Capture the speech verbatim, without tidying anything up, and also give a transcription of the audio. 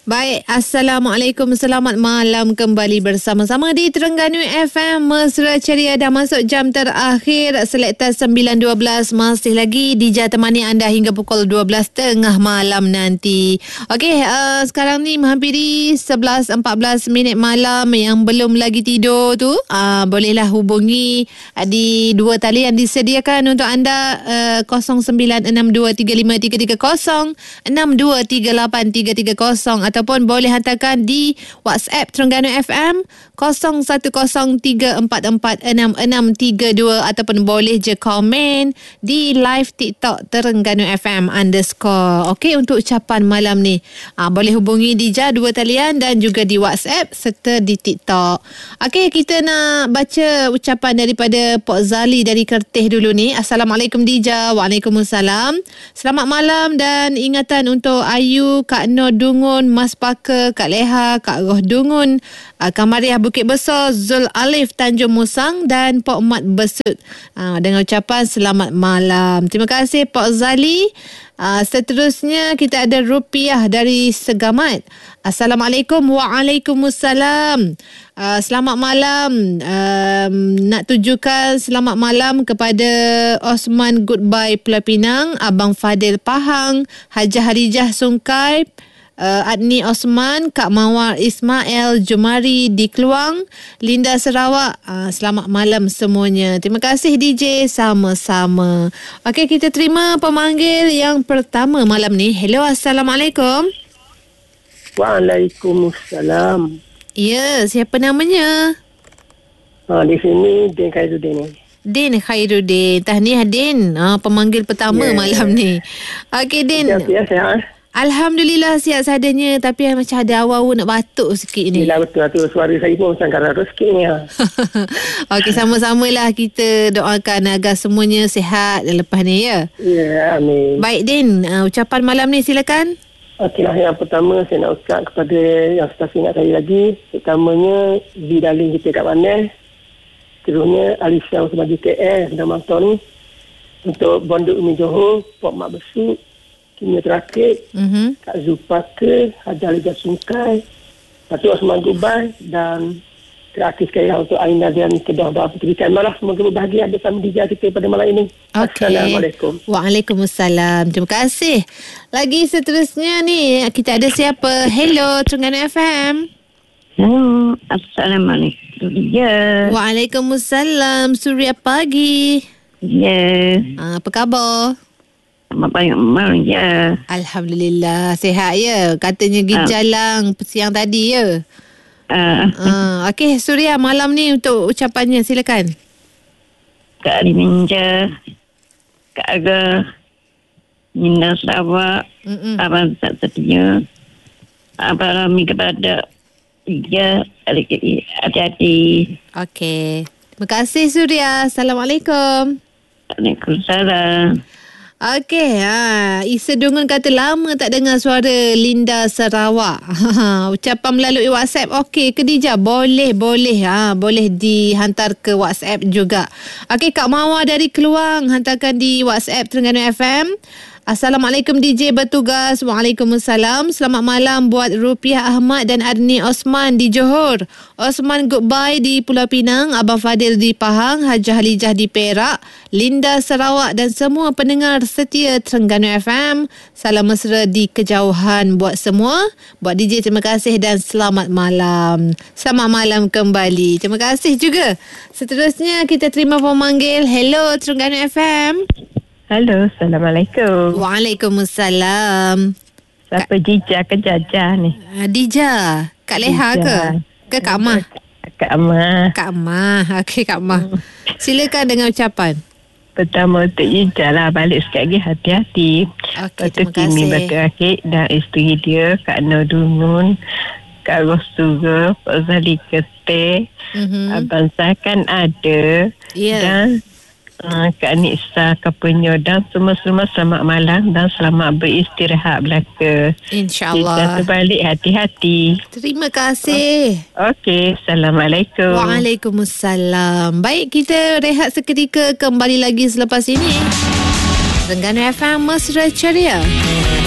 Baik, Assalamualaikum. Selamat malam kembali bersama-sama di Terengganu F M. Mesra Ceria dah masuk jam terakhir Selekta sembilan dua belas. Masih lagi Dija temani anda hingga pukul dua belas tengah malam nanti. Okey, uh, sekarang ni menghampiri sebelas empat belas minit malam. Yang belum lagi tidur tu uh, bolehlah hubungi uh, di dua talian disediakan untuk anda, uh, kosong sembilan enam dua tiga lima tiga tiga kosong, enam dua tiga lapan tiga tiga kosong, ataupun boleh hantarkan di WhatsApp Terengganu F M kosong satu kosong tiga empat empat enam enam tiga dua, ataupun boleh je komen di live TikTok Terengganu F M underscore. Okey, untuk ucapan malam ni aa, boleh hubungi Dija dua talian dan juga di WhatsApp serta di TikTok. Okey, kita nak baca ucapan daripada Pok Zali dari Kerteh dulu ni. Assalamualaikum Dija. Waalaikumsalam. Selamat malam dan ingatan untuk Ayu, Kak Nur Dungun, Mas Paka, Kak Leha, Kak Roh Dungun, uh, Kak Mariah Bukit Besar, Zul Alif Tanjung Musang dan Pok Mat Besut. Uh, dengan ucapan selamat malam. Terima kasih Pok Zali. Uh, seterusnya kita ada Rupiah dari Segamat. Assalamualaikum. Waalaikumsalam. Uh, selamat malam. Uh, nak tujukan selamat malam kepada Osman Goodbye Pulau Pinang, Abang Fadil Pahang, Hajah Harijah Sungkai, Uh, Adni Osman, Kak Mawar Ismail, Jumari di Keluang, Linda Sarawak. Uh, selamat malam semuanya. Terima kasih D J, sama-sama. Okey, kita terima pemanggil yang pertama malam ni. Hello, Assalamualaikum. Waalaikumsalam. Ya, siapa namanya? Ha, di sini Din Khairuddin. Din Khairuddin. Tahniah Din. Ha, pemanggil pertama yeah. malam ni. Okey Din. Ya, ya, sihat. Alhamdulillah sihat seadanya, tapi macam ada awal-awal nak batuk sikit ni. Yelah, betul-betul. Suara saya pun macam kararus sikit ni. Okey, sama-samalah kita doakan agar semuanya sihat lepas ni ya. Ya, amin. Baik Din, uh, ucapan malam ni silakan. Okeylah, yang pertama saya nak ucap kepada yang staf ingat saya lagi. Pertamanya, Bidalin kita kat mana. Terusnya, Alisha sebagai K L sedang mantau ni. Untuk Bondok Umi Johor, Pok Mak Besut, Kimia Terakit, mm-hmm. Kak Zulpaka, Hajah Liga Sungkai, Datuk Osman Gubai, dan terakhir sekali untuk Aina dan Kedah Doa Puteri Kaimarah. Semoga berbahagia bersama Dija kita pada malam ini. Okay. Assalamualaikum. Waalaikumsalam. Terima kasih. Lagi seterusnya ni, kita ada siapa? Hello, Terengganu F M. Hello, Assalamualaikum. Ya. Waalaikumsalam. Suria pagi. Ya. Ha, apa khabar? Selamat pagi, malam ya. Alhamdulillah, sihat ya. Katanya pergi uh. jalan siang tadi ya. Uh. Uh, Okey, Suria malam ni untuk ucapannya silakan. Kak Ali Minja, Kak Aga, Nina Sarawak, Mm-mm. Abang tak setia, Abang Rami kepada Tiga, hati-hati. Okey, terima kasih Suria. Assalamualaikum. Waalaikumsalam. Okey, ha, Isa Dungun kata lama tak dengar suara Linda Sarawak. Ucapan melalui WhatsApp okey ke Dija? Boleh, boleh. Ha, boleh dihantar ke WhatsApp juga. Okey, Kak Mawar dari Keluang hantarkan di WhatsApp Terengganu F M. Assalamualaikum D J bertugas. Waalaikumsalam. Selamat malam buat Rupiah Ahmad dan Adni Osman di Johor, Osman Goodbye di Pulau Pinang, Abang Fadil di Pahang, Hajah Halijah di Perak, Linda Sarawak dan semua pendengar setia Terengganu F M. Salam mesra di kejauhan buat semua. Buat D J terima kasih dan selamat malam. Selamat malam kembali. Terima kasih juga. Seterusnya kita terima pemanggil. Hello Terengganu F M. Halo, Assalamualaikum. Waalaikumsalam. Siapa Kak... Dija ke Jajah ni? Uh, Dija. Kak Leha Dija. ke? Ke Kak Mah? Kak Mah. Kak Mah. Okey, Kak Mah. Hmm. Silakan dengan ucapan. Pertama untuk Dija lah, balik sekali lagi hati-hati. Okey, terima kasih. Kimi Batu Akik dan isteri dia, Kak Nur Dungun, Kak Rosuga, Pak Zali Kerteh, mm-hmm. Abang Zah kan ada. Yeah. Dan Uh, Kak Nisa Kapunyo dan semua-semua selamat malam dan selamat beristirahat belaka. InsyaAllah. Kita balik hati-hati. Terima kasih. Okey, Assalamualaikum. Waalaikumsalam. Baik, kita rehat seketika, kembali lagi selepas ini. Terengganu F M Mesra Ceria.